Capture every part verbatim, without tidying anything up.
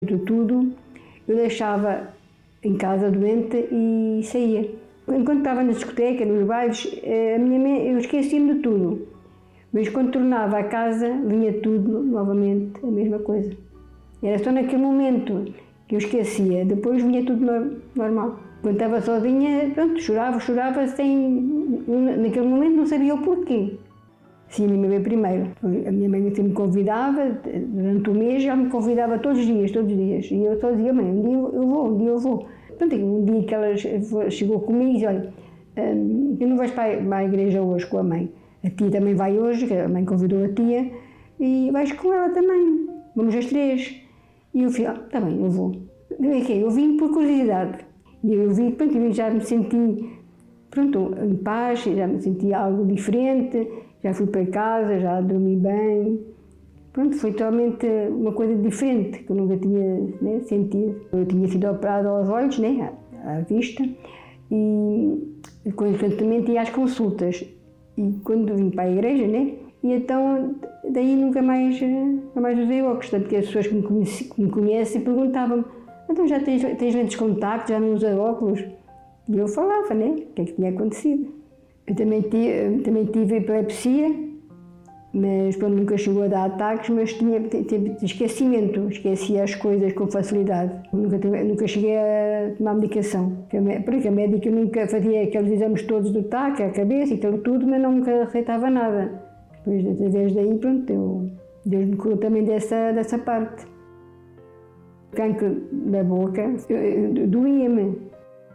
De tudo, eu deixava em casa doente e saía. Enquanto estava na discoteca, nos bailes, a minha, eu esquecia-me de tudo. Mas quando tornava a casa, vinha tudo novamente, a mesma coisa. Era só naquele momento que eu esquecia, depois vinha tudo normal. Quando estava sozinha, pronto, chorava, chorava sem... Naquele momento não sabia o porquê. Sim, a minha mãe primeiro. A minha mãe sempre me convidava, durante o mês ela me convidava todos os dias, todos os dias. E eu só dizia, mãe, um dia eu vou, um dia eu vou. Pronto, um dia que ela chegou comigo e disse, olha, hum, tu não vais para a igreja hoje com a mãe. A tia também vai hoje, que a mãe convidou a tia, e vais com ela também. Vamos as três. E eu falei, ah, está bem, eu vou. Eu vim por curiosidade. E eu vim, pronto, eu já me senti, pronto, em paz, já me senti algo diferente. Já fui para casa, já dormi bem. Pronto, foi totalmente uma coisa diferente, que eu nunca tinha, né, sentido. Eu tinha sido operada aos olhos, né, à, à vista, e constantemente ia às consultas. E quando vim para a igreja, né, e então daí nunca mais, nunca mais usei óculos. Tanto que as pessoas que me, conheci, que me conhecem perguntavam-me, então já tens, tens lentes de contacto, já não usas óculos? E eu falava, né, o que é que tinha acontecido. Eu também tive, também tive epilepsia, mas pronto, nunca chegou a dar ataques, mas tinha, tinha esquecimento, esquecia as coisas com facilidade. Nunca, nunca cheguei a tomar medicação, porque a médica nunca fazia aqueles exames todos do taque, a cabeça e aquilo tudo, mas nunca receitava nada. Depois, através daí, pronto, eu, Deus me curou também dessa, dessa parte. O cancro da boca doía-me.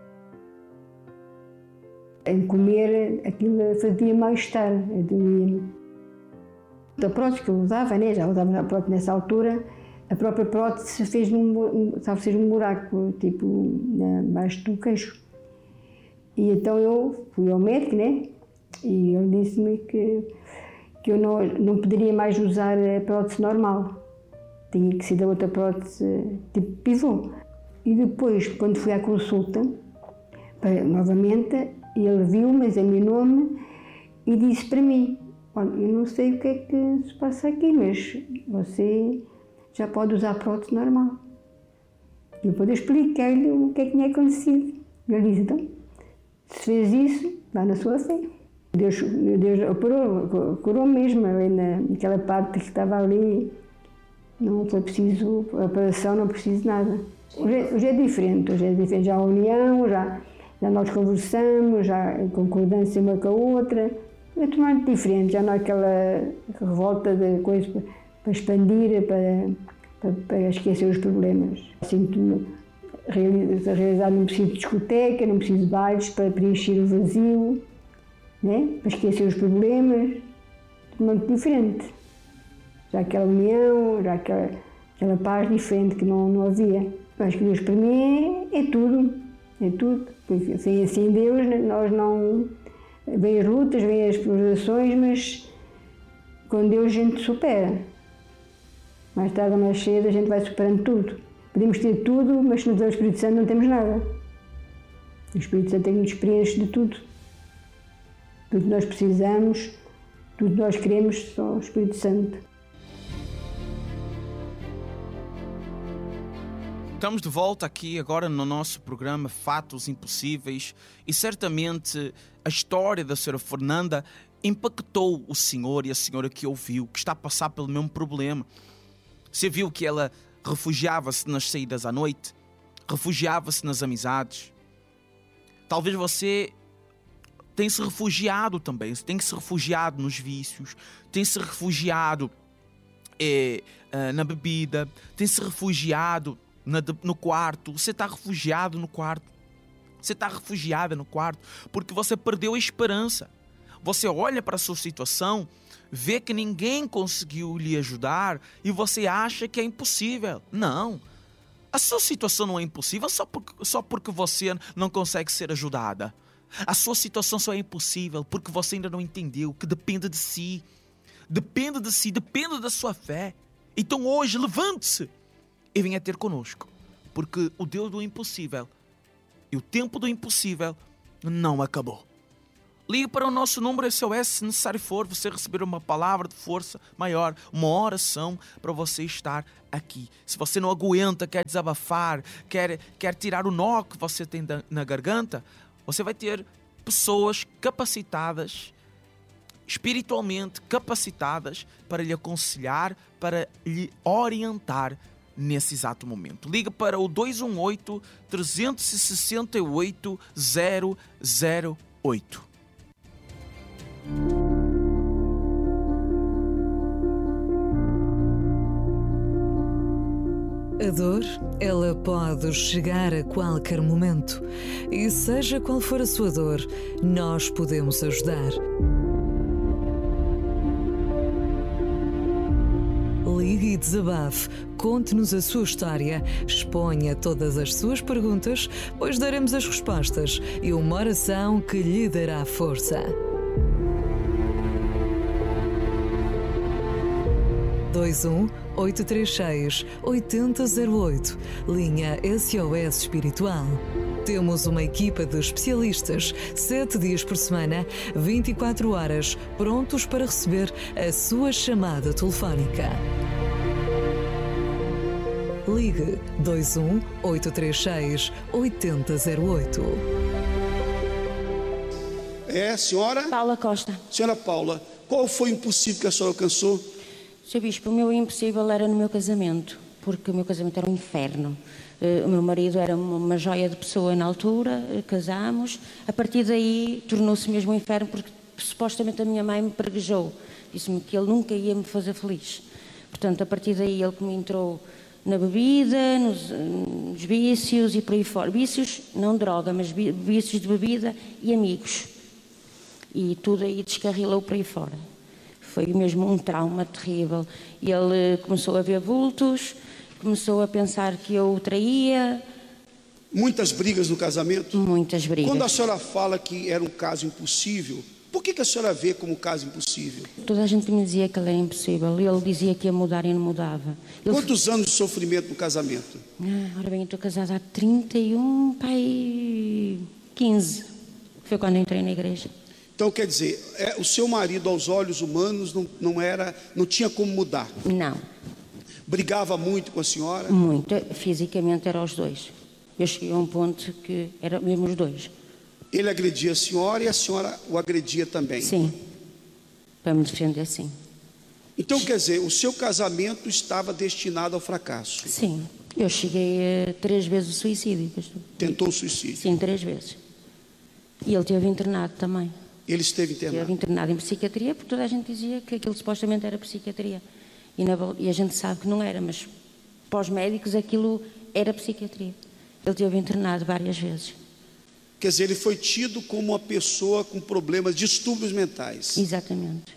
Em comer, aquilo fazia mal-estar, doía-me. A prótese que eu usava, né, já usava a prótese nessa altura, a própria prótese fez-me um, um, fez um buraco, tipo, abaixo do queixo. E então eu fui ao médico, né, e ele disse-me que, que eu não, não poderia mais usar a prótese normal. Tinha que ser da outra prótese, tipo pivô. E depois, quando fui à consulta, para, novamente, ele viu-me, examinou-me e disse para mim, olha, eu não sei o que é que se passa aqui, mas você já pode usar a prótese normal. E depois eu expliquei-lhe o que é que tinha acontecido. Ele disse, então, se fez isso, dá na sua fé. Deus, Deus operou, curou mesmo, ali naquela parte que estava ali, não foi preciso operação, não preciso nada. Hoje, hoje é diferente, hoje é diferente, já a união, já... Já nós conversamos, já em concordância uma com a outra, é totalmente diferente, já não há aquela revolta de coisas para, para expandir, para, para, para esquecer os problemas. Sinto-me realizado, não preciso de discoteca, não preciso de bailes para preencher o vazio, né? Para esquecer os problemas, totalmente diferente. Já aquela união, já aquela, aquela paz diferente que não, não havia. Acho que Deus para mim é, é tudo. É tudo, porque sem assim Deus nós não... Vêm as lutas, vêm as provações, mas com Deus a gente supera. Mais tarde ou mais cedo a gente vai superando tudo. Podemos ter tudo, mas se não temos o Espírito Santo não temos nada. O Espírito Santo é que nos preenche de tudo. Tudo que nós precisamos, tudo que nós queremos, só o Espírito Santo. Estamos de volta aqui agora no nosso programa Fatos Impossíveis e certamente a história da senhora Fernanda impactou o senhor e a senhora que ouviu, que está a passar pelo mesmo problema. Você viu que ela refugiava-se nas saídas à noite, refugiava-se nas amizades. Talvez você tenha se refugiado também, tem se refugiado nos vícios, tem se refugiado é, na bebida, tem se refugiado no quarto, você está refugiado no quarto, você está refugiada no quarto, porque você perdeu a esperança. Você olha para a sua situação, vê que ninguém conseguiu lhe ajudar e você acha que é impossível. Não, a sua situação não é impossível só porque, só porque você não consegue ser ajudada. A sua situação só é impossível porque você ainda não entendeu que depende de si, depende de si, depende da sua fé. Então hoje, levante-se e venha ter conosco, porque o Deus do impossível e o tempo do impossível não acabou. Ligue para o nosso número S O S se necessário for, você receber uma palavra de força maior, uma oração para você estar aqui. Se você não aguenta, quer desabafar, quer, quer tirar o nó que você tem da, na garganta, você vai ter pessoas capacitadas, espiritualmente capacitadas, para lhe aconselhar, para lhe orientar nesse exato momento. Liga para o dois um oito, três seis oito, zero zero oito. A dor, ela pode chegar a qualquer momento. E seja qual for a sua dor, nós podemos ajudar. Ligue e desabafe, conte-nos a sua história, exponha todas as suas perguntas, pois daremos as respostas e uma oração que lhe dará força. dois um oito três seis, oito zero zero oito, linha S O S Espiritual. Temos uma equipa de especialistas, sete dias por semana, vinte e quatro horas, prontos para receber a sua chamada telefónica. Ligue dois um oito três seis, oito zero oito. É, senhora? Paula Costa. Senhora Paula, qual foi o impossível que a senhora alcançou? Senhor Bispo, o meu impossível era no meu casamento, porque o meu casamento era um inferno. O meu marido era uma joia de pessoa na altura, casámos. A partir daí tornou-se mesmo um inferno, porque supostamente a minha mãe me preguejou. Disse-me que ele nunca ia me fazer feliz. Portanto, a partir daí ele me entrou na bebida, nos, nos vícios e por aí fora. Vícios, não droga, mas vícios de bebida e amigos. E tudo aí descarrilou por aí fora. Foi mesmo um trauma terrível. Ele começou a ver vultos, começou a pensar que eu o traía. Muitas brigas no casamento? Muitas brigas. Quando a senhora fala que era um caso impossível, por que, que a senhora vê como um caso impossível? Toda a gente me dizia que ele era impossível. Ele dizia que ia mudar e não mudava. Ele... Quantos anos de sofrimento no casamento? Ah, ora bem, eu estou casada há trinta e um, pai, quinze. Foi quando entrei na igreja. Então, quer dizer, é, o seu marido, aos olhos humanos, não, não, era, não tinha como mudar? Não. Brigava muito com a senhora? Muito. Fisicamente eram os dois. Eu cheguei a um ponto que eram mesmo os dois. Ele agredia a senhora e a senhora o agredia também? Sim. Para me defender, sim. Então, quer dizer, o seu casamento estava destinado ao fracasso? Sim. Eu cheguei a três vezes o suicídio, pastor. Tentou o suicídio? Sim, três vezes. E ele esteve internado também. Ele esteve internado? Esteve internado em psiquiatria, porque toda a gente dizia que aquilo supostamente era psiquiatria. E, na, e a gente sabe que não era, mas para os médicos aquilo era psiquiatria. Ele esteve internado várias vezes. Quer dizer, ele foi tido como uma pessoa com problemas, distúrbios mentais? Exatamente.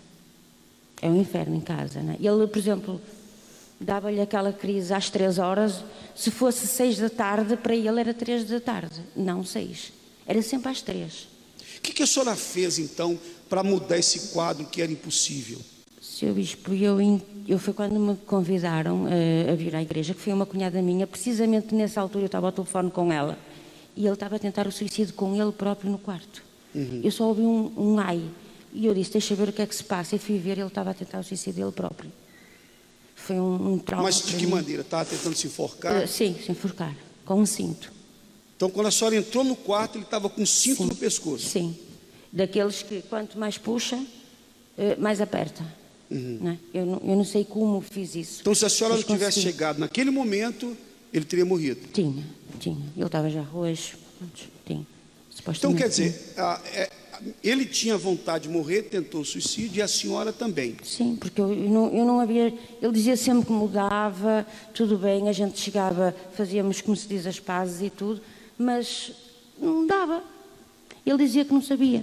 É um inferno em casa, né? Ele, por exemplo, dava-lhe aquela crise às três horas, se fosse seis da tarde, para ele era três da tarde, não seis. Era sempre às três. O que, que a senhora fez, então, para mudar esse quadro que era impossível? Senhor Bispo, eu, eu foi quando me convidaram a, a vir à igreja, que foi uma cunhada minha, precisamente nessa altura eu estava ao telefone com ela, e ele estava a tentar o suicídio com ele próprio no quarto. Uhum. Eu só ouvi um, um ai, e eu disse, deixa ver o que é que se passa, e fui ver, ele estava a tentar o suicídio dele próprio. Foi um, um trauma. Mas de que mim. maneira? Estava tentando se enforcar? Uh, sim, se enforcar, com um cinto. Então, quando a senhora entrou no quarto, ele estava com um cinto sim. no pescoço? Sim, daqueles que quanto mais puxa, mais aperta. Uhum. Não é? eu, não, eu não sei como fiz isso. Então, se a senhora não tivesse consegui. chegado naquele momento, ele teria morrido? Tinha, tinha. Ele estava já roxo, tinha. Então, quer dizer, a, é, ele tinha vontade de morrer, tentou suicídio, e a senhora também? Sim, porque eu, eu, não, eu não havia... Ele dizia sempre que mudava, tudo bem, a gente chegava, fazíamos, como se diz, as pazes e tudo, mas não dava. Ele dizia que não sabia.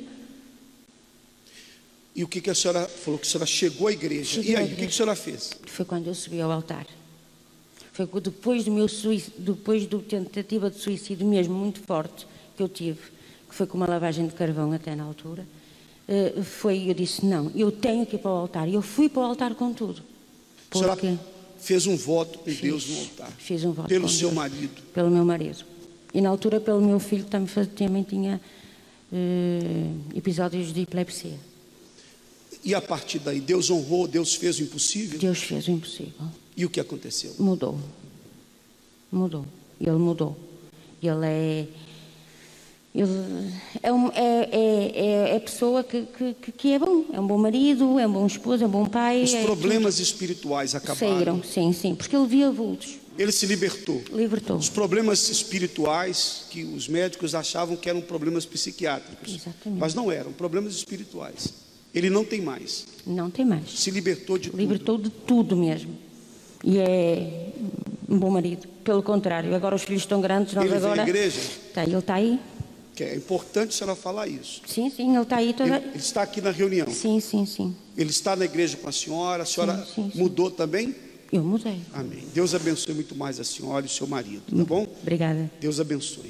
E o que, que a senhora falou? Que a senhora chegou à igreja. Cheguei e aí, igreja. o que, que a senhora fez? Foi quando eu subi ao altar. Foi depois do meu suicídio, depois da tentativa de suicídio mesmo muito forte que eu tive, que foi com uma lavagem de carvão até na altura, foi, eu disse, não, eu tenho que ir para o altar. E eu fui para o altar com tudo. Porque... A senhora fez um voto com fiz, Deus no altar? Fiz um voto Pelo com seu Deus, marido? Pelo meu marido. E na altura pelo meu filho também, também tinha uh, episódios de epilepsia. E a partir daí, Deus honrou, Deus fez o impossível? Deus fez o impossível. E o que aconteceu? Mudou. Mudou. Ele mudou. Ele é... Ele é, um, é, é, é pessoa que, que, que é bom. É um bom marido, é um bom esposo, é um bom pai. Os é problemas tudo. Espirituais acabaram. Saíram, sim, sim. Porque ele via vultos. Ele se libertou. Libertou. Os problemas espirituais que os médicos achavam que eram problemas psiquiátricos. Exatamente. Mas não eram, problemas espirituais. Ele não tem mais. Não tem mais. Se libertou de Libertou tudo. de tudo mesmo. E é um bom marido. Pelo contrário, agora os filhos estão grandes, nós Ele agora... vem à igreja? Tá, ele está aí. Que é importante a senhora falar isso. Sim, sim, ele está aí toda... Ele, ele está aqui na reunião. Sim, sim, sim. Ele está na igreja com a senhora. A senhora Sim, sim, sim. mudou também? Eu mudei. Amém. Deus abençoe muito mais a senhora e o seu marido, tá bom? Obrigada. Deus abençoe.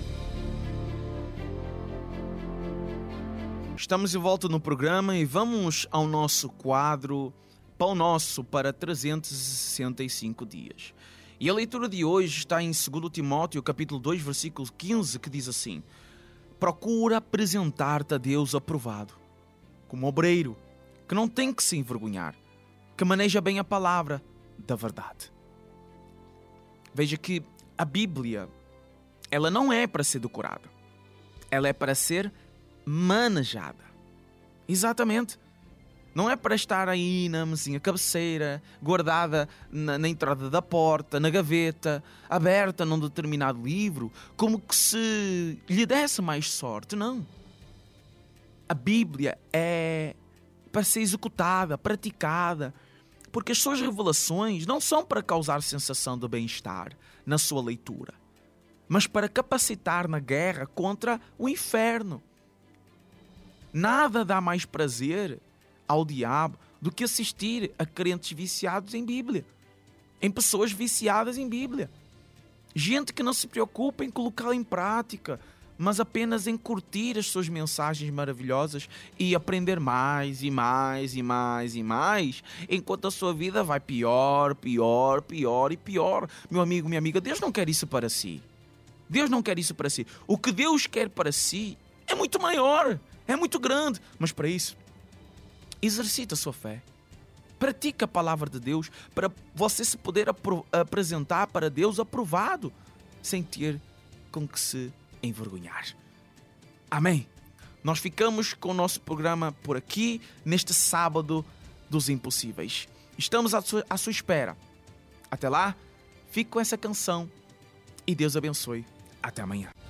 Estamos de volta no programa e vamos ao nosso quadro Pão Nosso para trezentos e sessenta e cinco dias. E a leitura de hoje está em segundo Timóteo, capítulo dois, versículo quinze, que diz assim: procura apresentar-te a Deus aprovado, como obreiro, que não tem que se envergonhar, que maneja bem a palavra da verdade. Veja que a Bíblia, ela não é para ser decorada, ela é para ser manejada. Exatamente. Não é para estar aí na mesinha cabeceira, guardada na, na entrada da porta, na gaveta, aberta num determinado livro, como que se lhe desse mais sorte. Não. A Bíblia é para ser executada, praticada, porque as suas revelações não são para causar sensação de bem-estar na sua leitura, mas para capacitar na guerra contra o inferno. Nada dá mais prazer ao diabo do que assistir a crentes viciados em Bíblia, em pessoas viciadas em Bíblia, gente que não se preocupa em colocá-la em prática, mas apenas em curtir as suas mensagens maravilhosas e aprender mais e mais e mais e mais, enquanto a sua vida vai pior, pior, pior e pior. Meu amigo, minha amiga, Deus não quer isso para si. Deus não quer isso para si. O que Deus quer para si é muito maior, é muito grande, mas para isso, exercita a sua fé. Pratica a palavra de Deus para você se poder apresentar para Deus aprovado, sem ter com que se envergonhar. Amém? Nós ficamos com o nosso programa por aqui, neste sábado dos impossíveis. Estamos à sua, à sua espera. Até lá, fique com essa canção e Deus abençoe. Até amanhã.